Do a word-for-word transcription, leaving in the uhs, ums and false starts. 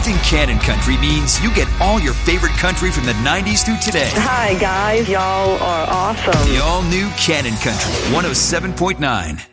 Choosing Cannon Country means you get all your favorite country from the nineties through today. Hi, guys. Y'all are awesome. The all-new Cannon Country, one oh seven point nine.